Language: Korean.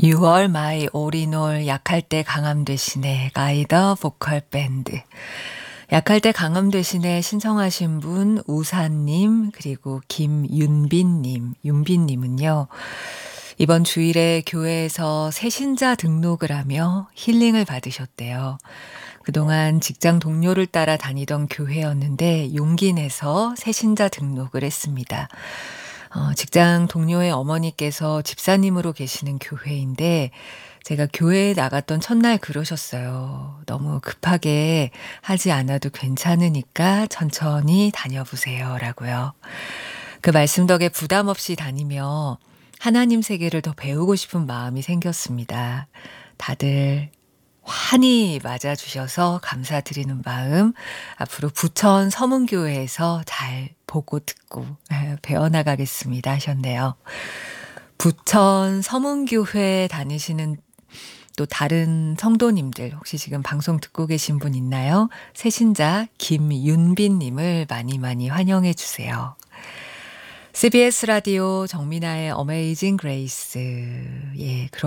You are my all in all 약할 때 강함 대신에 가이더 보컬 밴드. 약할 때 강함 대신에 신청하신 분 우사님 그리고 김윤빈님. 윤빈님은요. 이번 주일에 교회에서 새신자 등록을 하며 힐링을 받으셨대요. 그동안 직장 동료를 따라 다니던 교회였는데 용기 내서 새신자 등록을 했습니다. 직장 동료의 어머니께서 집사님으로 계시는 교회인데 제가 교회에 나갔던 첫날 그러셨어요. 너무 급하게 하지 않아도 괜찮으니까 천천히 다녀보세요. 라고요. 그 말씀 덕에 부담 없이 다니며 하나님 세계를 더 배우고 싶은 마음이 생겼습니다. 다들 환히 맞아주셔서 감사드리는 마음 앞으로 부천 서문교회에서 잘 보고 듣고 배워나가겠습니다 하셨네요. 부천 서문교회 다니시는 또 다른 성도님들 혹시 지금 방송 듣고 계신 분 있나요? 새신자 김윤빈님을 많이 많이 환영해 주세요. CBS 라디오 정민아의 어메이징 그레이스. 예,